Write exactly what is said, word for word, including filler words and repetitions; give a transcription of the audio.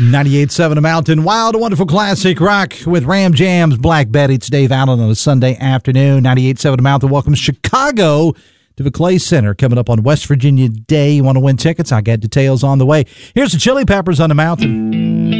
ninety-eight point seven A Mountain, wild, wonderful classic rock with Ram Jam's Black Betty. It's Dave Allen on a Sunday afternoon. ninety-eight point seven A Mountain welcomes Chicago to the Clay Center coming up on West Virginia Day. You want to win tickets? I got details on the way. Here's the Chili Peppers on the Mountain.